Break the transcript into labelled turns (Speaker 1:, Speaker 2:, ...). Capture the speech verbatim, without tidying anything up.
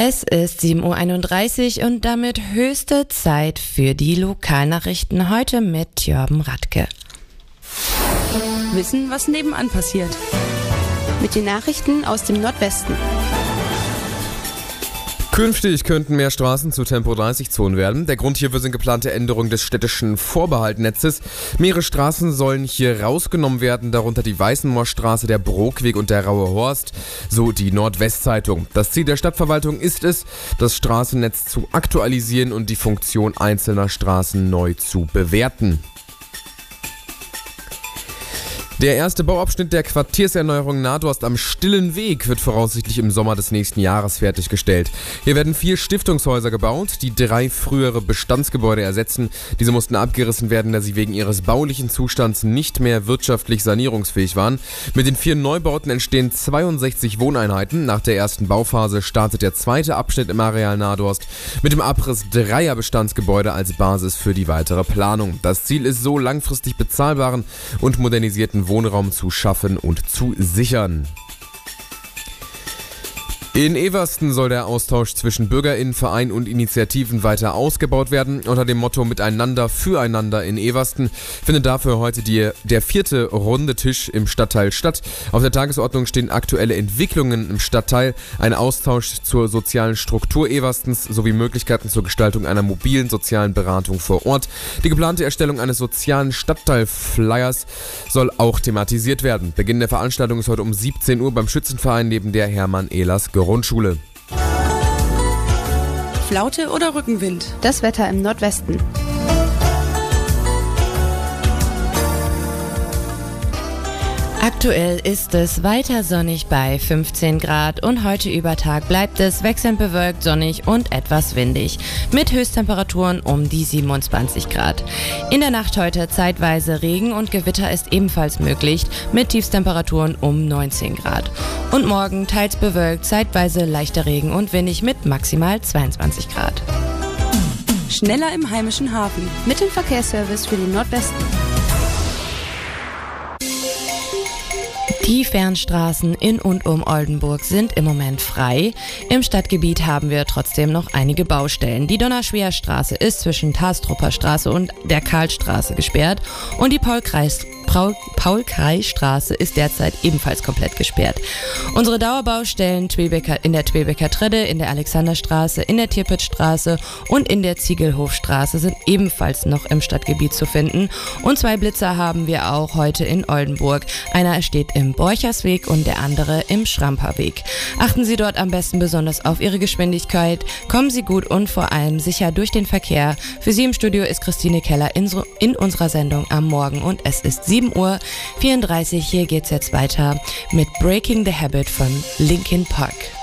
Speaker 1: Es ist sieben Uhr einunddreißig und damit höchste Zeit für die Lokalnachrichten heute mit Jörben Radke.
Speaker 2: Wissen, was nebenan passiert.
Speaker 3: Mit den Nachrichten aus dem Nordwesten.
Speaker 4: Künftig könnten mehr Straßen zu Tempo dreißig Zonen werden. Der Grund hierfür sind geplante Änderungen des städtischen Vorbehaltnetzes. Mehrere Straßen sollen hier rausgenommen werden, darunter die Weißenmoorstraße, der Brookweg und der Raue Horst, so die Nordwestzeitung. Das Ziel der Stadtverwaltung ist es, das Straßennetz zu aktualisieren und die Funktion einzelner Straßen neu zu bewerten. Der erste Bauabschnitt der Quartierserneuerung Nahdorst am Stillen Weg wird voraussichtlich im Sommer des nächsten Jahres fertiggestellt. Hier werden vier Stiftungshäuser gebaut, die drei frühere Bestandsgebäude ersetzen. Diese mussten abgerissen werden, da sie wegen ihres baulichen Zustands nicht mehr wirtschaftlich sanierungsfähig waren. Mit den vier Neubauten entstehen zweiundsechzig Wohneinheiten. Nach der ersten Bauphase startet der zweite Abschnitt im Areal Nahdorst mit dem Abriss dreier Bestandsgebäude als Basis für die weitere Planung. Das Ziel ist so, langfristig bezahlbaren und modernisierten Wohnraum zu schaffen und zu sichern. In Eversten soll der Austausch zwischen BürgerInnen, Vereinen und Initiativen weiter ausgebaut werden. Unter dem Motto Miteinander, Füreinander in Eversten findet dafür heute die, der vierte runde Tisch im Stadtteil statt. Auf der Tagesordnung stehen aktuelle Entwicklungen im Stadtteil, ein Austausch zur sozialen Struktur Everstens sowie Möglichkeiten zur Gestaltung einer mobilen sozialen Beratung vor Ort. Die geplante Erstellung eines sozialen Stadtteilflyers soll auch thematisiert werden. Beginn der Veranstaltung ist heute um siebzehn Uhr beim Schützenverein neben der Hermann-Ehlers Grundschule.
Speaker 2: Flaute oder Rückenwind?
Speaker 3: Das Wetter im Nordwesten.
Speaker 1: Aktuell ist es weiter sonnig bei fünfzehn Grad und heute über Tag bleibt es wechselnd bewölkt, sonnig und etwas windig mit Höchsttemperaturen um die siebenundzwanzig Grad. In der Nacht heute zeitweise Regen und Gewitter ist ebenfalls möglich mit Tiefstemperaturen um neunzehn Grad. Und morgen teils bewölkt, zeitweise leichter Regen und windig mit maximal zweiundzwanzig Grad.
Speaker 2: Schneller im heimischen Hafen.
Speaker 3: Mit dem Verkehrsservice für den Nordwesten.
Speaker 1: Die Fernstraßen in und um Oldenburg sind im Moment frei. Im Stadtgebiet haben wir trotzdem noch einige Baustellen. Die Donnerschwerstraße ist zwischen Tastrupper Straße und der Karlstraße gesperrt und die Paul-Kreis Paul-Kreis-Straße ist derzeit ebenfalls komplett gesperrt. Unsere Dauerbaustellen Twebeker, in der Twebeker Tredde, in der Alexanderstraße, in der Tirpitzstraße und in der Ziegelhofstraße sind ebenfalls noch im Stadtgebiet zu finden. Und zwei Blitzer haben wir auch heute in Oldenburg. Einer steht im Borchersweg und der andere im Schramperweg. Achten Sie dort am besten besonders auf Ihre Geschwindigkeit. Kommen Sie gut und vor allem sicher durch den Verkehr. Für Sie im Studio ist Christine Keller in, so, in unserer Sendung am Morgen und es ist sieben Uhr vierunddreißig. Hier geht's jetzt weiter mit Breaking the Habit von Linkin Park.